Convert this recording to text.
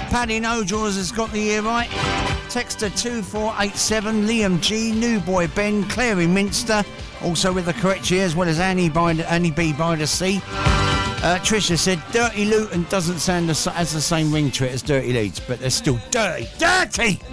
Paddy Nojaws has got the year right. Texter 2487, Liam G, New Boy Ben, Clary Minster, also with the correct year, as well as Annie B by the Sea. Tricia said Dirty Luton doesn't sound has the same ring to it as Dirty Leeds, but they're still dirty.